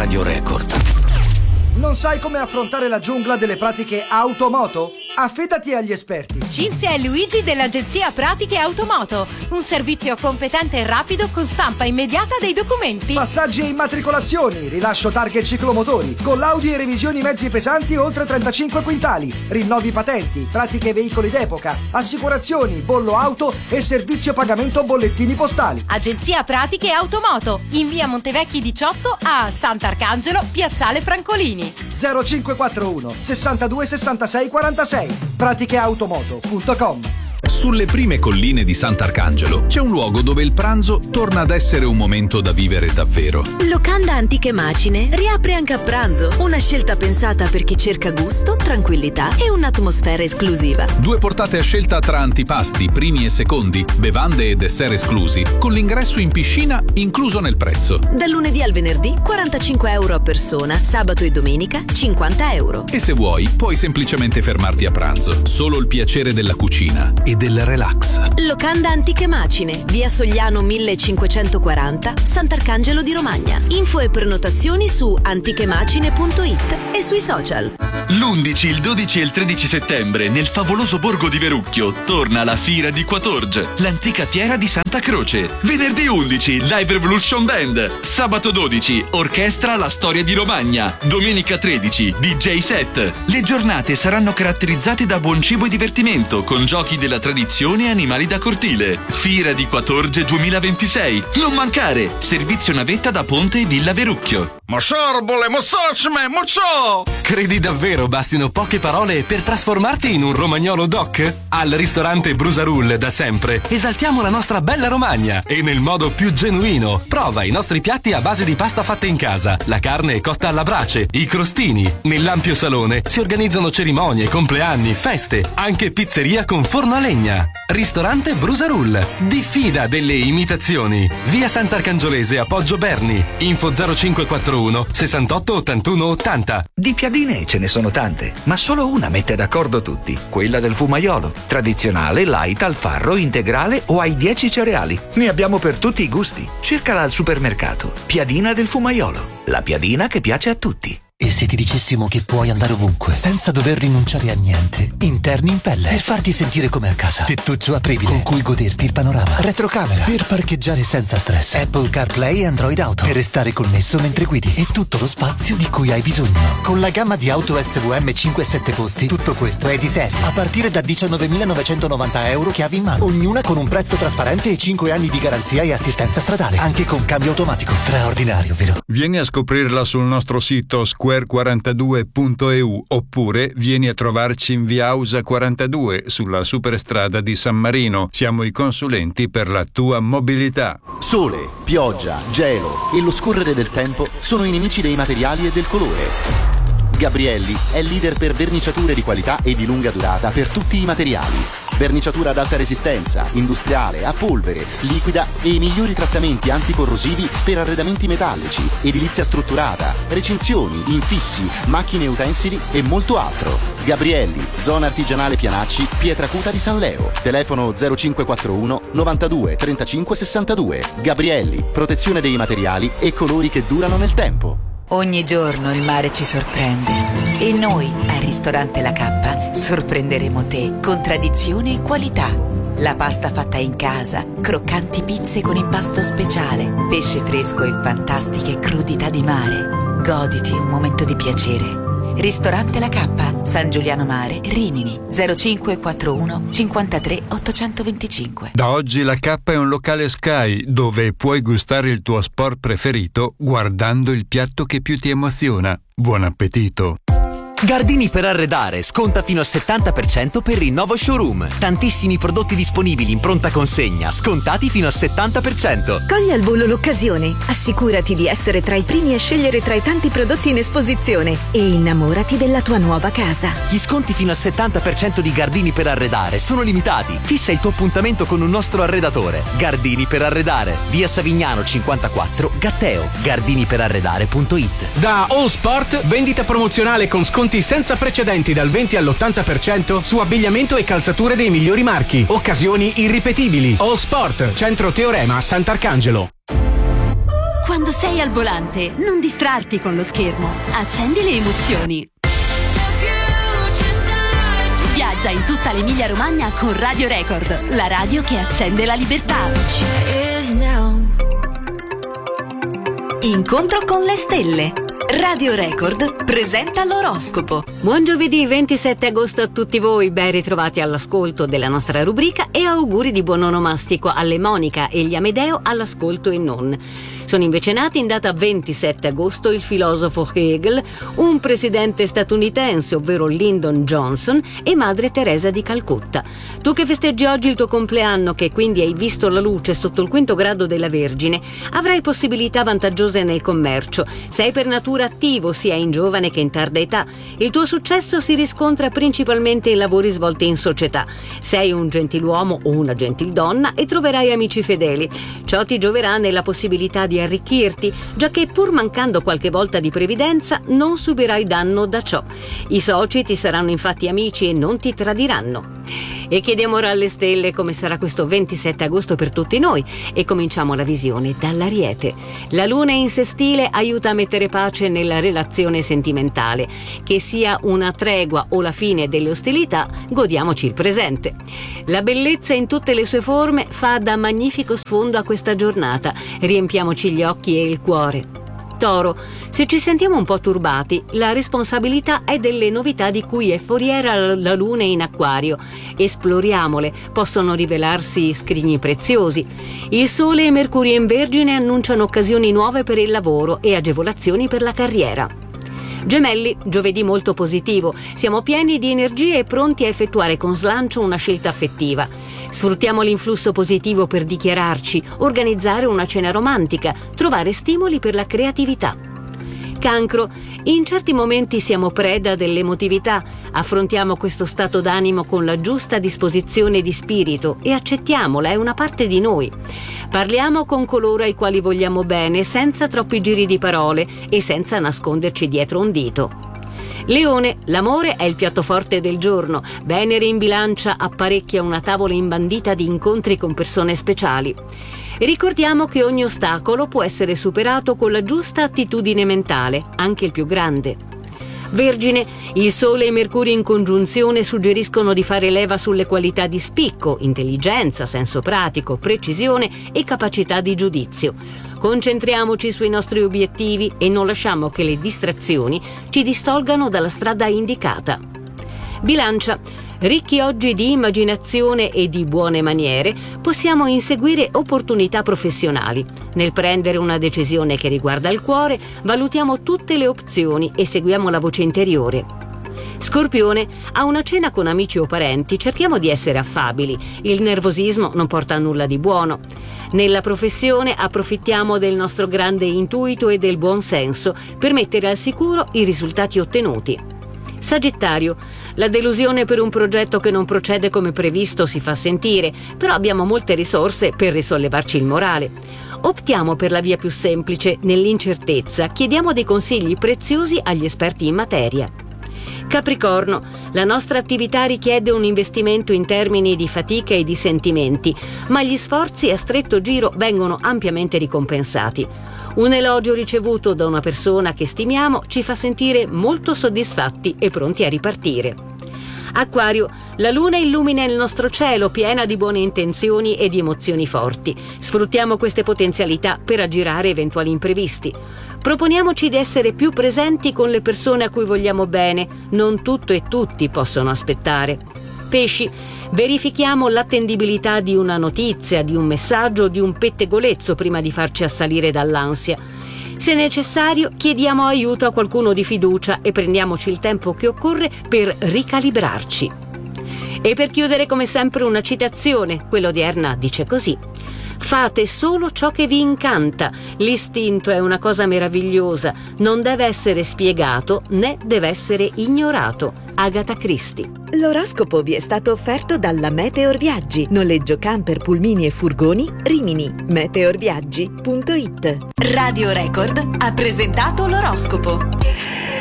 Radio Record. Non sai come affrontare la giungla delle pratiche automoto? Affidati agli esperti. Cinzia e Luigi dell'agenzia Pratiche Automoto. Un servizio competente e rapido con stampa immediata dei documenti. Passaggi e immatricolazioni, rilascio targhe e ciclomotori, collaudi e revisioni mezzi pesanti oltre 35 quintali, rinnovi patenti, pratiche veicoli d'epoca, assicurazioni, bollo auto e servizio pagamento bollettini postali. Agenzia Pratiche Automoto. In via Montevecchi 18 a Sant'Arcangelo, piazzale Francolini. 0541 62 66 46 praticheautomoto.com. Sulle prime colline di Sant'Arcangelo c'è un luogo dove il pranzo torna ad essere un momento da vivere davvero. Locanda Antiche Macine riapre anche a pranzo. Una scelta pensata per chi cerca gusto, tranquillità e un'atmosfera esclusiva. 2 portate a scelta tra antipasti, primi e secondi, bevande e dessert esclusi, con l'ingresso in piscina incluso nel prezzo. Dal lunedì al venerdì 45 euro a persona, sabato e domenica 50 euro. E se vuoi, puoi semplicemente fermarti a pranzo. Solo il piacere della cucina e del relax. Locanda Antiche Macine, via Sogliano 1540, Sant'Arcangelo di Romagna. Info e prenotazioni su antichemacine.it e sui social. L'11, il 12 e il 13 settembre nel favoloso borgo di Verucchio torna la Fiera di Quatorge, l'antica fiera di Santa Croce. Venerdì 11 Live Revolution Band, sabato 12 Orchestra La Storia di Romagna, domenica 13 DJ set. Le giornate saranno caratterizzate da buon cibo e divertimento con giochi della tradizione e animali da cortile. Fiera di Quatorge 2026. Non mancare! Servizio navetta da Ponte e Villa Verucchio. Credi davvero bastino poche parole per trasformarti in un romagnolo doc? Al ristorante Brusarull da sempre esaltiamo la nostra bella Romagna e nel modo più genuino. Prova i nostri piatti a base di pasta fatta in casa, la carne cotta alla brace, i crostini. Nell'ampio salone si organizzano cerimonie, compleanni, feste, anche pizzeria con forno a legna. Ristorante Brusarull. Diffida delle imitazioni. Via Sant'Arcangiolese a Poggio Berni. Info 0541 68 81 80. Di piadine ce ne sono tante, ma solo una mette d'accordo tutti, quella del fumaiolo. Tradizionale, light, al farro, integrale o ai 10 cereali. Ne abbiamo per tutti i gusti. Cercala al supermercato. Piadina del fumaiolo. La piadina che piace a tutti. E se ti dicessimo che puoi andare ovunque, senza dover rinunciare a niente, interni in pelle, per farti sentire come a casa, tettuccio apribile, con cui goderti il panorama, retrocamera, per parcheggiare senza stress, Apple CarPlay e Android Auto, per restare connesso mentre guidi, e tutto lo spazio di cui hai bisogno. Con la gamma di auto SVM 5 e 7 posti, tutto questo è di serie, a partire da 19.990 euro chiavi in mano, ognuna con un prezzo trasparente e 5 anni di garanzia e assistenza stradale, anche con cambio automatico. Straordinario, vero? Vieni a scoprirla sul nostro sito square42.eu oppure vieni a trovarci in via Ausa 42 sulla superstrada di San Marino. Siamo i consulenti per la tua mobilità. Sole, pioggia, gelo e lo scorrere del tempo sono i nemici dei materiali e del colore. Gabrielli è leader per verniciature di qualità e di lunga durata per tutti i materiali. Verniciatura ad alta resistenza, industriale, a polvere, liquida e i migliori trattamenti anticorrosivi per arredamenti metallici, edilizia strutturata, recinzioni, infissi, macchine e utensili e molto altro. Gabrielli, zona artigianale Pianacci, Pietracuta di San Leo. Telefono 0541 92 35 62. Gabrielli, protezione dei materiali e colori che durano nel tempo. Ogni giorno il mare ci sorprende e noi al ristorante La Cappa sorprenderemo te con tradizione e qualità. La pasta fatta in casa, croccanti pizze con impasto speciale, pesce fresco e fantastiche crudità di mare. Goditi un momento di piacere. Ristorante La Cappa, San Giuliano Mare, Rimini, 0541 53 825. Da oggi La Cappa è un locale Sky dove puoi gustare il tuo sport preferito guardando il piatto che più ti emoziona. Buon appetito! Gardini per arredare, sconta fino al 70% per il nuovo showroom. Tantissimi prodotti disponibili in pronta consegna, scontati fino al 70%. Cogli al volo l'occasione, assicurati di essere tra i primi a scegliere tra i tanti prodotti in esposizione e innamorati della tua nuova casa. Gli sconti fino al 70% di Gardini per arredare sono limitati. Fissa il tuo appuntamento con un nostro arredatore. Gardini per arredare, via Savignano 54, Gatteo. gardiniperarredare.it. Da All Sport, vendita promozionale con sconti senza precedenti dal 20 all'80% su abbigliamento e calzature dei migliori marchi. Occasioni irripetibili. All Sport, Centro Teorema, Sant'Arcangelo. Quando sei al volante, non distrarti con lo schermo. Accendi le emozioni. Viaggia in tutta l'Emilia-Romagna con Radio Record, la radio che accende la libertà. Incontro con le stelle. Radio Record presenta l'oroscopo. Buon giovedì 27 agosto a tutti voi, ben ritrovati all'ascolto della nostra rubrica e auguri di buon onomastico alle Monica e gli Amedeo all'ascolto e non. Sono invece nati in data 27 agosto il filosofo Hegel, un presidente statunitense, ovvero Lyndon Johnson, e Madre Teresa di Calcutta. Tu che festeggi oggi il tuo compleanno, che quindi hai visto la luce sotto il 5° grado della Vergine, avrai possibilità vantaggiose nel commercio. Sei per natura attivo, sia in giovane che in tarda età. Il tuo successo si riscontra principalmente in lavori svolti in società. Sei un gentiluomo o una gentildonna e troverai amici fedeli. Ciò ti gioverà nella possibilità di arricchirti, giacché pur mancando qualche volta di previdenza non subirai danno da ciò. I soci ti saranno infatti amici e non ti tradiranno. E chiediamo ora alle stelle come sarà questo 27 agosto per tutti noi e cominciamo la visione dall'Ariete. La luna in sestile aiuta a mettere pace nella relazione sentimentale. Che sia una tregua o la fine delle ostilità, godiamoci il presente. La bellezza in tutte le sue forme fa da magnifico sfondo a questa giornata. Riempiamoci gli occhi e il cuore. Toro, se ci sentiamo un po' turbati, la responsabilità è delle novità di cui è foriera la luna in Acquario. Esploriamole, possono rivelarsi scrigni preziosi. Il Sole e Mercurio in Vergine annunciano occasioni nuove per il lavoro e agevolazioni per la carriera. Gemelli, giovedì molto positivo, siamo pieni di energie e pronti a effettuare con slancio una scelta affettiva. Sfruttiamo l'influsso positivo per dichiararci, organizzare una cena romantica, trovare stimoli per la creatività. Cancro, in certi momenti siamo preda dell'emotività, affrontiamo questo stato d'animo con la giusta disposizione di spirito e accettiamola, è una parte di noi. Parliamo con coloro ai quali vogliamo bene, senza troppi giri di parole e senza nasconderci dietro un dito. Leone, l'amore è il piatto forte del giorno. Venere in bilancia apparecchia una tavola imbandita di incontri con persone speciali. Ricordiamo che ogni ostacolo può essere superato con la giusta attitudine mentale, anche il più grande. Vergine, il Sole e Mercurio in congiunzione suggeriscono di fare leva sulle qualità di spicco, intelligenza, senso pratico, precisione e capacità di giudizio. Concentriamoci sui nostri obiettivi e non lasciamo che le distrazioni ci distolgano dalla strada indicata. Bilancia, ricchi oggi di immaginazione e di buone maniere, possiamo inseguire opportunità professionali. Nel prendere una decisione che riguarda il cuore, valutiamo tutte le opzioni e seguiamo la voce interiore. Scorpione, a una cena con amici o parenti cerchiamo di essere affabili. Il nervosismo non porta a nulla di buono. Nella professione approfittiamo del nostro grande intuito e del buon senso per mettere al sicuro i risultati ottenuti. Sagittario, la delusione per un progetto che non procede come previsto si fa sentire, però abbiamo molte risorse per risollevarci il morale. Optiamo per la via più semplice, nell'incertezza chiediamo dei consigli preziosi agli esperti in materia. Capricorno, la nostra attività richiede un investimento in termini di fatica e di sentimenti, ma gli sforzi a stretto giro vengono ampiamente ricompensati. Un elogio ricevuto da una persona che stimiamo ci fa sentire molto soddisfatti e pronti a ripartire. Acquario, la luna illumina il nostro cielo piena di buone intenzioni e di emozioni forti. Sfruttiamo queste potenzialità per aggirare eventuali imprevisti. Proponiamoci di essere più presenti con le persone a cui vogliamo bene. Non tutto e tutti possono aspettare. Pesci, verifichiamo l'attendibilità di una notizia, di un messaggio o di un pettegolezzo prima di farci assalire dall'ansia. Se necessario, chiediamo aiuto a qualcuno di fiducia e prendiamoci il tempo che occorre per ricalibrarci. E per chiudere, come sempre, una citazione. Quella odierna dice così: fate solo ciò che vi incanta. L'istinto è una cosa meravigliosa, non deve essere spiegato né deve essere ignorato. Agatha Christie. L'oroscopo vi è stato offerto dalla Meteor Viaggi. Noleggio camper, pulmini e furgoni Rimini. meteorviaggi.it. Radio Record ha presentato l'oroscopo.